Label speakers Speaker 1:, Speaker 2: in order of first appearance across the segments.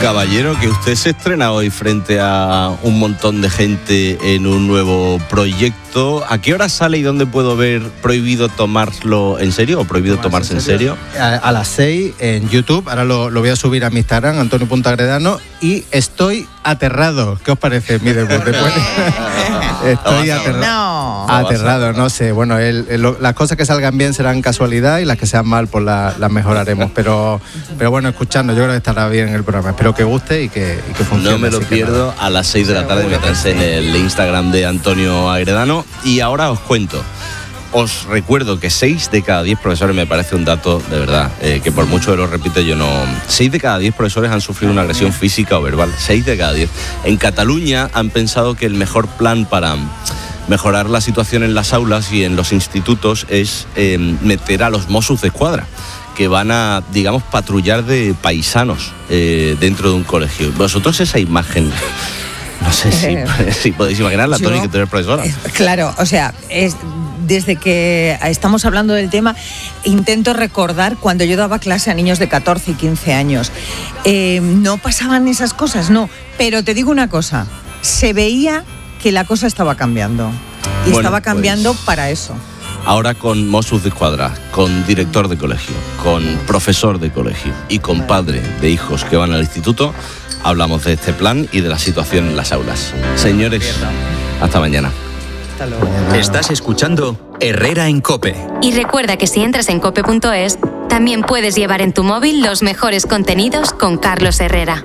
Speaker 1: Caballero, que usted se estrena hoy frente a un montón de gente en un nuevo proyecto. ¿A qué hora sale y dónde puedo ver Prohibido tomarlo en serio o Prohibido tomarse en serio?
Speaker 2: A las 6 en YouTube. Ahora lo voy a subir a mi Instagram, Antonio.Agredano, y estoy aterrado. ¿Qué os parece mi debut? Estoy aterrado, no sé. Bueno, las cosas que salgan bien serán casualidad y las que sean mal pues las mejoraremos. Pero bueno, escuchando, yo creo que estará bien el programa. Espero que guste y que funcione.
Speaker 1: No me lo pierdo. A las 6 de la tarde métanse en el Instagram de Antonio Agredano. Y ahora os cuento. Os recuerdo que 6 de cada 10 profesores, me parece un dato de verdad, que por mucho que lo repite yo no... 6 de cada 10 profesores han sufrido una agresión física o verbal. 6 de cada 10. En Cataluña han pensado que el mejor plan para mejorar la situación en las aulas y en los institutos es meter a los Mossos d'Esquadra, que van a, digamos, patrullar de paisanos dentro de un colegio. Vosotros esa imagen... No sé si podéis imaginarla, Toni, que tú eres profesora.
Speaker 3: Claro, o sea, desde que estamos hablando del tema, intento recordar cuando yo daba clase a niños de 14 y 15 años. No pasaban esas cosas, no. Pero te digo una cosa, se veía que la cosa estaba cambiando. Y estaba cambiando para eso.
Speaker 1: Ahora con Mossos d'Esquadra, con director de colegio, con profesor de colegio y con padre de hijos que van al instituto, hablamos de este plan y de la situación en las aulas. Señores, hasta mañana.
Speaker 2: Hasta luego.
Speaker 4: Estás escuchando Herrera en COPE.
Speaker 5: Y recuerda que si entras en cope.es, también puedes llevar en tu móvil los mejores contenidos con Carlos Herrera.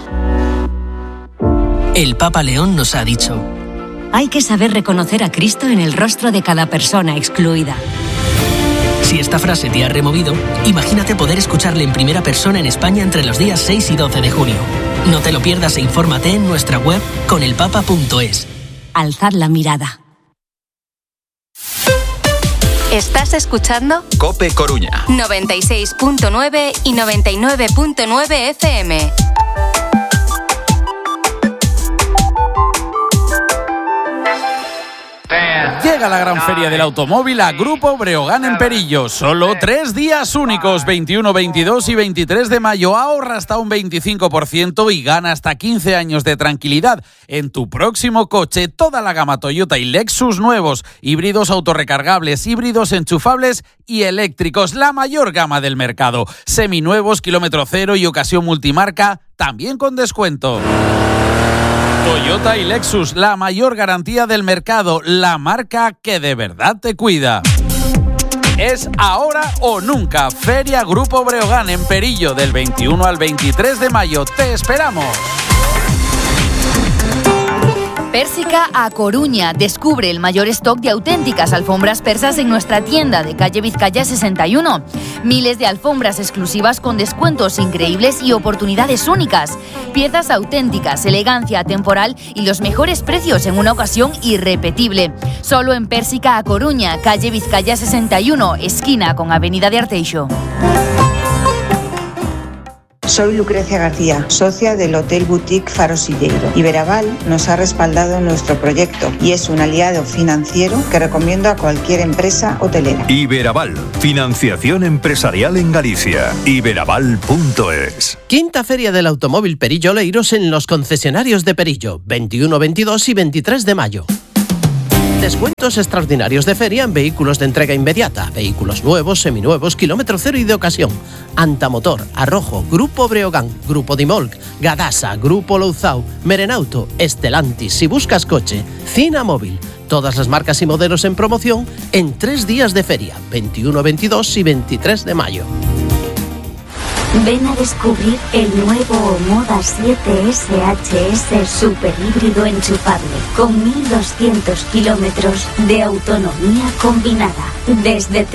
Speaker 6: El Papa León nos ha dicho:
Speaker 7: hay que saber reconocer a Cristo en el rostro de cada persona excluida.
Speaker 6: Si esta frase te ha removido, imagínate poder escucharle en primera persona en España entre los días 6 y 12 de junio. No te lo pierdas e infórmate en nuestra web conelpapa.es.
Speaker 7: Alzad la mirada.
Speaker 5: ¿Estás escuchando?
Speaker 4: COPE Coruña.
Speaker 5: 96.9 y 99.9 FM.
Speaker 8: Llega la gran feria del automóvil a Grupo Breogán en Perillo. Solo 3 días únicos, 21, 22 y 23 de mayo. Ahorra hasta un 25% y gana hasta 15 años de tranquilidad en tu próximo coche. Toda la gama Toyota y Lexus nuevos, híbridos autorrecargables, híbridos enchufables y eléctricos. La mayor gama del mercado. Seminuevos, kilómetro cero y ocasión multimarca, también con descuento. Toyota y Lexus, la mayor garantía del mercado, la marca que de verdad te cuida. Es ahora o nunca. Feria Grupo Breogán en Perillo, del 21 al 23 de mayo. ¡Te esperamos!
Speaker 9: Pérsica a Coruña. Descubre el mayor stock de auténticas alfombras persas en nuestra tienda de calle Vizcaya 61. Miles de alfombras exclusivas con descuentos increíbles y oportunidades únicas. Piezas auténticas, elegancia atemporal y los mejores precios en una ocasión irrepetible. Solo en Pérsica a Coruña, calle Vizcaya 61, esquina con Avenida de Arteixo.
Speaker 10: Soy Lucrecia García, socia del Hotel Boutique Faro Silleiro. Iberaval nos ha respaldado en nuestro proyecto y es un aliado financiero que recomiendo a cualquier empresa hotelera.
Speaker 11: Iberaval, financiación empresarial en Galicia. Iberaval.es.
Speaker 12: Quinta Feria del Automóvil Perillo Oleiros en los concesionarios de Perillo, 21, 22 y 23 de mayo. Descuentos extraordinarios de feria en vehículos de entrega inmediata, vehículos nuevos, seminuevos, kilómetro cero y de ocasión. Antamotor, Arrojo, Grupo Breogán, Grupo Dimolc, Gadasa, Grupo Louzao, Merenauto, Estelantis. Si buscas coche, Cina Móvil. Todas las marcas y modelos en promoción en 3 días de feria, 21, 22 y 23 de mayo.
Speaker 7: Ven a descubrir el nuevo Omoda 7 SHS super híbrido enchufable con 1200 kilómetros de autonomía combinada desde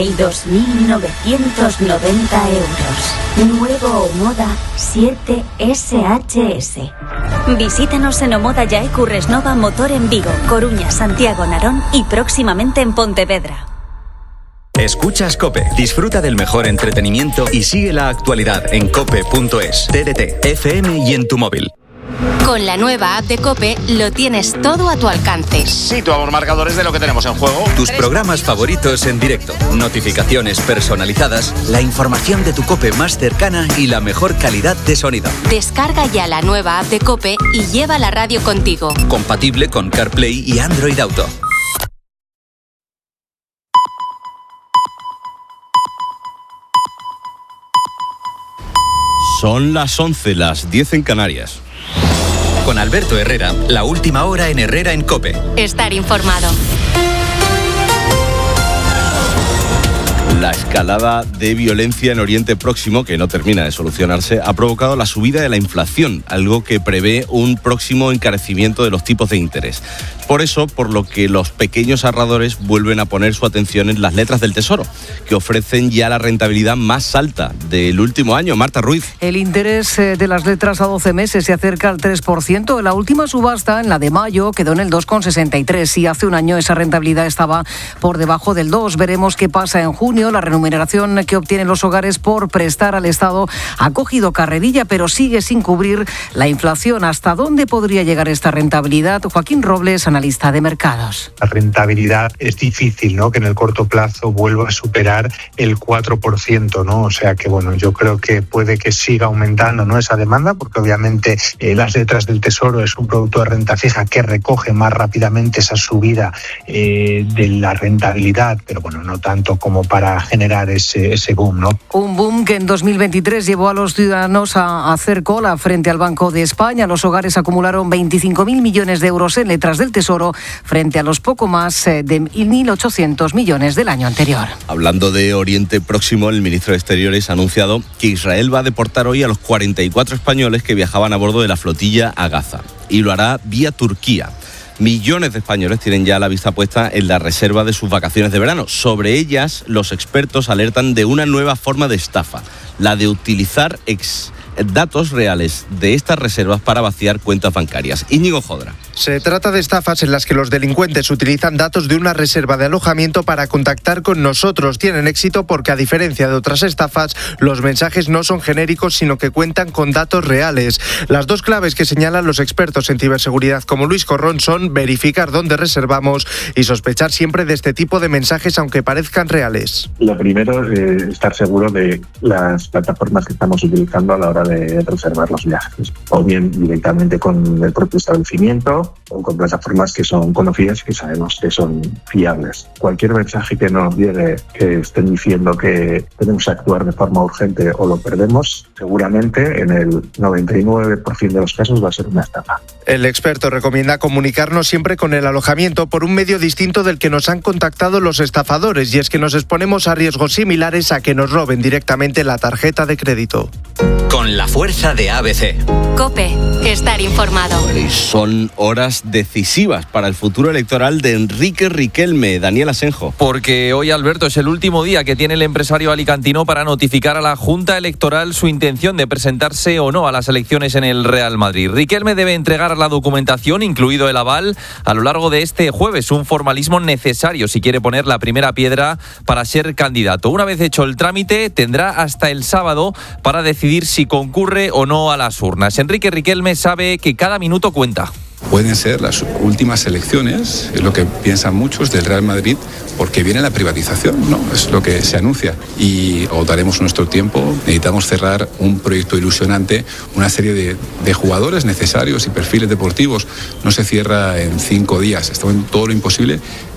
Speaker 7: 32.990 euros. Nuevo Omoda 7 SHS.
Speaker 13: Visítanos en Omoda Yae Curresnova Motor en Vigo, Coruña, Santiago, Narón y próximamente en Pontevedra.
Speaker 4: Escuchas COPE. Disfruta del mejor entretenimiento y sigue la actualidad en cope.es, TDT, FM y en tu móvil.
Speaker 5: Con la nueva app de COPE lo tienes todo a tu alcance.
Speaker 14: Situamos marcadores de lo que tenemos en juego.
Speaker 4: Tus programas favoritos en directo, notificaciones personalizadas, la información de tu COPE más cercana y la mejor calidad de sonido.
Speaker 5: Descarga ya la nueva app de COPE y lleva la radio contigo.
Speaker 4: Compatible con CarPlay y Android Auto.
Speaker 1: Son las 11, las 10 en Canarias.
Speaker 4: Con Alberto Herrera, la última hora en Herrera en COPE.
Speaker 5: Estar informado.
Speaker 1: La escalada de violencia en Oriente Próximo, que no termina de solucionarse, ha provocado la subida de la inflación, algo que prevé un próximo encarecimiento de los tipos de interés. Por eso, por lo que los pequeños ahorradores vuelven a poner su atención en las letras del Tesoro, que ofrecen ya la rentabilidad más alta del último año. Marta Ruiz.
Speaker 15: El interés de las letras a 12 meses se acerca al 3%. En la última subasta, en la de mayo, quedó en el 2,63 y hace un año esa rentabilidad estaba por debajo del 2. Veremos qué pasa en junio. La remuneración que obtienen los hogares por prestar al Estado ha cogido carrerilla, pero sigue sin cubrir la inflación. ¿Hasta dónde podría llegar esta rentabilidad? Joaquín Robles, analista de mercados.
Speaker 16: La rentabilidad es difícil, ¿no?, que en el corto plazo vuelva a superar el 4%, ¿no? O sea que, bueno, yo creo que puede que siga aumentando, ¿no?, esa demanda, porque obviamente las letras del Tesoro es un producto de renta fija que recoge más rápidamente esa subida de la rentabilidad, pero bueno, no tanto como para generar ese boom, ¿no?
Speaker 15: Un boom que en 2023 llevó a los ciudadanos a hacer cola frente al Banco de España. Los hogares acumularon 25.000 millones de euros en letras del Tesoro frente a los poco más de 1.800 millones del año anterior.
Speaker 1: Hablando de Oriente Próximo, el ministro de Exteriores ha anunciado que Israel va a deportar hoy a los 44 españoles que viajaban a bordo de la flotilla a Gaza, y lo hará vía Turquía. Millones de españoles tienen ya la vista puesta en la reserva de sus vacaciones de verano. Sobre ellas, los expertos alertan de una nueva forma de estafa, la de utilizar datos reales de estas reservas para vaciar cuentas bancarias. Íñigo Jodra.
Speaker 17: Se trata de estafas en las que los delincuentes utilizan datos de una reserva de alojamiento para contactar con nosotros. Tienen éxito porque, a diferencia de otras estafas, los mensajes no son genéricos, sino que cuentan con datos reales. Las dos claves que señalan los expertos en ciberseguridad como Luis Corrón son verificar dónde reservamos y sospechar siempre de este tipo de mensajes, aunque parezcan reales.
Speaker 18: Lo primero es estar seguro de las plataformas que estamos utilizando a la hora de reservar los viajes, o bien directamente con el propio establecimiento o con plataformas que son conocidas y que sabemos que son fiables. Cualquier mensaje que nos llegue que estén diciendo que tenemos que actuar de forma urgente o lo perdemos, seguramente en el 99% de los casos va a ser una estafa.
Speaker 17: El experto recomienda comunicarnos siempre con el alojamiento por un medio distinto del que nos han contactado los estafadores, y es que nos exponemos a riesgos similares a que nos roben directamente la tarjeta de crédito.
Speaker 4: Con la fuerza de ABC.
Speaker 5: COPE, estar informado.
Speaker 1: Y son horas decisivas para el futuro electoral de Enrique Riquelme. Daniel Asenjo.
Speaker 19: Porque hoy, Alberto, es el último día que tiene el empresario alicantino para notificar a la Junta Electoral su intención de presentarse o no a las elecciones en el Real Madrid. Riquelme debe entregar la documentación, incluido el aval, a lo largo de este jueves, un formalismo necesario si quiere poner la primera piedra para ser candidato. Una vez hecho el trámite, tendrá hasta el sábado para decidir si concurre o no a las urnas. Enrique Riquelme sabe que cada minuto cuenta.
Speaker 20: Pueden ser las últimas elecciones, es lo que piensan muchos del Real Madrid, porque viene la privatización, ¿no? Es lo que se anuncia. Y agotaremos nuestro tiempo, necesitamos cerrar un proyecto ilusionante, una serie de jugadores necesarios y perfiles deportivos. No se cierra en 5 días, está en todo lo imposible.